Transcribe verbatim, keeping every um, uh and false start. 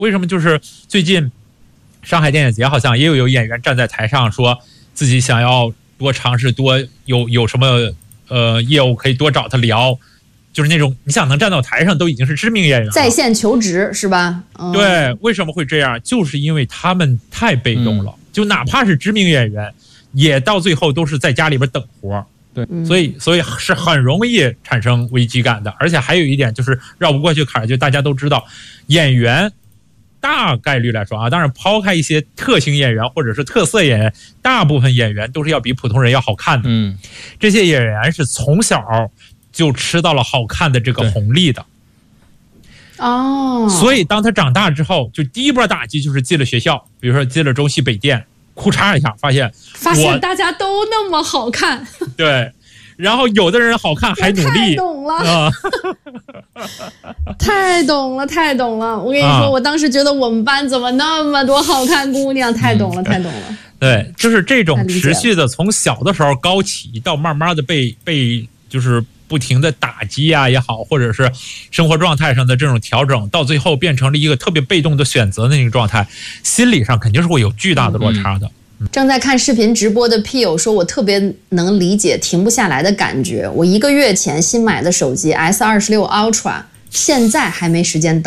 为什么就是最近上海电影节好像也有有演员站在台上说自己想要多尝试多有有什么呃业务可以多找他聊，就是那种你想能站到台上都已经是知名演员了， 在线求职是吧？ 嗯、对，为什么会这样？就是因为他们太被动了，嗯、就哪怕是知名演员，也到最后都是在家里边等活。 对， 所以所以是很容易产生危机感的。而且还有一点就是绕不过去坎儿，就大家都知道，演员大概率来说啊，当然抛开一些特型演员或者是特色演员，大部分演员都是要比普通人要好看的。 嗯， 这些演员是从小就吃到了好看的这个红利的。 哦， 所以当他长大之后，就第一波打击就是进了学校，比如说进了中戏北电。哭嚓一下，发现发现大家都那么好看， 对，然后有的人好看还努力， 太懂了， 啊、 太懂了，太懂了！我跟你说、啊，我当时觉得我们班怎么那么多好看姑娘，太懂了，嗯、太懂了。 对，就是这种持续的从小的时候高起，到慢慢的被被就是不停的打击啊也好，或者是生活状态上的这种调整，到最后变成了一个特别被动的选择的那个状态，心理上肯定是会有巨大的落差的。 嗯、正在看视频直播的 P 友说，我特别能理解停不下来的感觉。我一个月前新买的手机 S 二十六 Ultra， 现在还没时间到。